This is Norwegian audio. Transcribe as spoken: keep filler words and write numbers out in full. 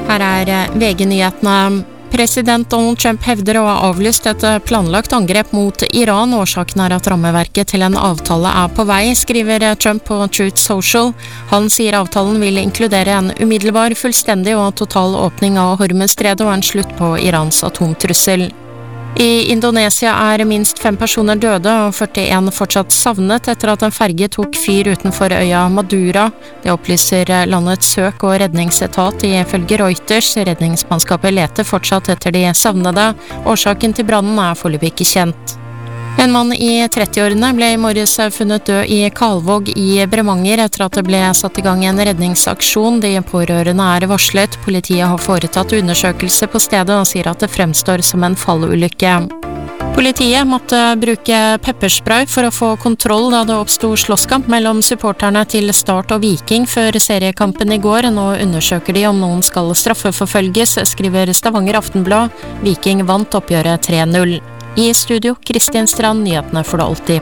Her er V G-nyhetene. President Donald Trump hevder å ha avlyst et planlagt angrep mot Iran. Årsaken er at rammeverket til en avtale er på vei, skriver Trump på Truth Social. Han sier avtalen vil inkludere en umiddelbar, fullstendig og total åpning av Hormuzstredet og en slutt på Irans atomtrussel. I Indonesia er minst fem personer døde og førtien fortsatt savnet etter at en ferge tok fyr utenfor øya Madura. Det opplyser landets søk- og redningsetat ifølge Reuters. Redningsmannskapet leter fortsatt etter de savnede. Årsaken til brannen er foreløpig ikke kjent. En mann i trettiårene ble i morges funnet død i Kalvåg i Bremanger etter at det ble satt i gang en redningsaksjon. De pårørende er varslet. Politiet har foretatt undersøkelse på stedet og sier at det fremstår som en fallulykke. Politiet måtte bruke pepperspray for å få kontroll da det oppstod slåsskamp mellom supporterne til Start og Viking før seriekampen i går. Nå undersøker de om noen skal straffeforfølges, skriver Stavanger Aftenblad. Viking vant oppgjøret tre null. I studio, Kristin Strand, nyhetene for det alltid.